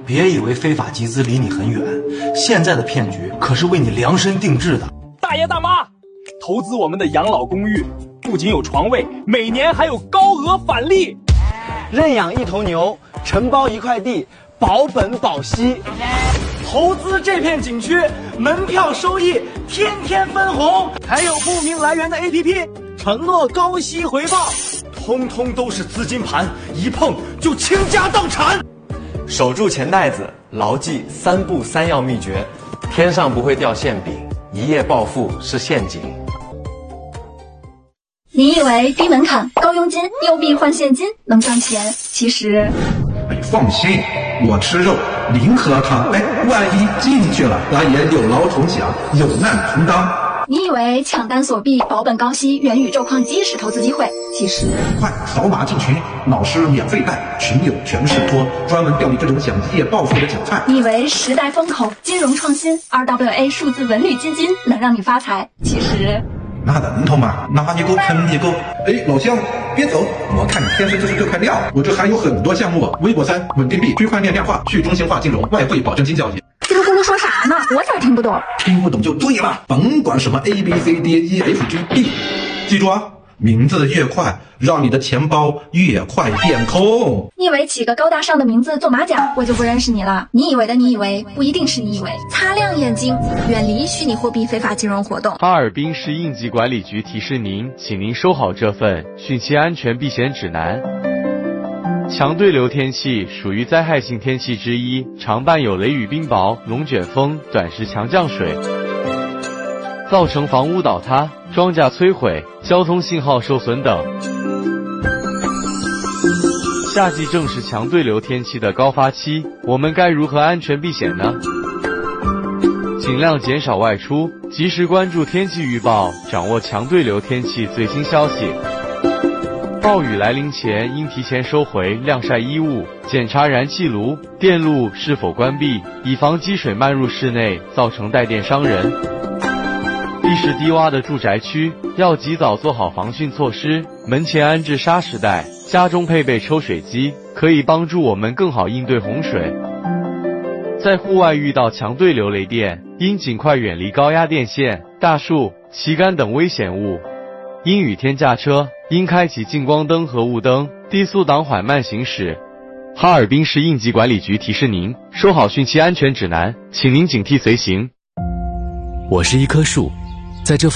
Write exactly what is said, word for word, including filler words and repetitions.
别以为非法集资离你很远，现在的骗局可是为你量身定制的。 大爷大妈，投资我们的养老公寓，不仅有床位，每年还有高额返利。 认养一头牛，承包一块地，保本保息。 投资这片景区，门票收益天天分红，还有不明来源的 A P P， 承诺高息回报，通通都是资金盘，一碰就倾家荡产。 守住钱袋子，牢记三不三要秘诀：天上不会掉馅饼，一夜暴富是陷阱。 你以为低门槛、高佣金、优币换现金能赚钱？其实， 哎，放心，我吃肉，零喝汤。哎，万一进去了，咱也有劳同享，有难同当。 你以为抢单锁币、保本高息、元宇宙矿机是投资机会？其实， 快扫码进群，老师免费带，群友全是托，专门钓你这种想一夜暴富的韭菜。 你以为时代风口、金融创新、R W A 数字文旅基金能让你发财？其实， 那能头嘛？拿你够坑你够！哎，老乡，别走！我看你天生就是这块料，我这还有很多项目：微博三、稳定币、区块链量化、去中心化金融、外汇保证金交易。 叽里咕噜说啥呢？我咋听不懂？ 听不懂就对了，甭管什么 A B C D E F G B， 记住啊，名字越快，让你的钱包越快变空。 你以为起个高大上的名字做马甲，我就不认识你了？你以为的你以为，不一定是你以为。擦亮眼睛，远离虚拟货币非法金融活动。 哈尔滨市应急管理局提示您，请您收好这份汛期安全避险指南。强对流天气属于灾害性天气之一，常伴有雷雨冰雹、龙卷风、短时强降水，造成房屋倒塌、庄稼摧毁、交通信号受损等。夏季正是强对流天气的高发期，我们该如何安全避险呢？尽量减少外出，及时关注天气预报，掌握强对流天气最新消息。暴雨来临前，应提前收回晾晒衣物，检查燃气炉、电路是否关闭，以防积水漫入室内，造成带电伤人。地势低洼的住宅区要及早做好防汛措施，门前安置沙石带，家中配备抽水机，可以帮助我们更好应对洪水。在户外遇到强对流雷电，应尽快远离高压电线、大树、旗杆等危险物。因雨天驾车，应开启近光灯和雾灯，低速挡缓慢行驶。哈尔滨市应急管理局提示您，收好汛期安全指南，请您警惕随行。 我是一棵树，在这